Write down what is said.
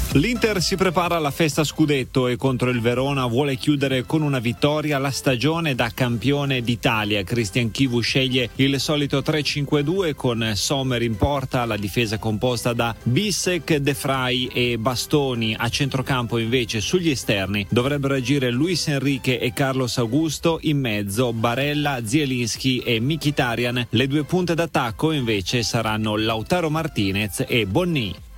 L'Inter si prepara alla festa scudetto e contro il Verona vuole chiudere con una vittoria la stagione da campione d'Italia. Christian Chivu sceglie il solito 3-5-2 con Sommer in porta, la difesa composta da Bissek, De Vrij e Bastoni. A centrocampo invece sugli esterni dovrebbero agire Luis Enrique e Carlos Augusto, in mezzo Barella, Zielinski e Mkhitaryan. Le due punte d'attacco invece saranno Lautaro Martinez e Bonni.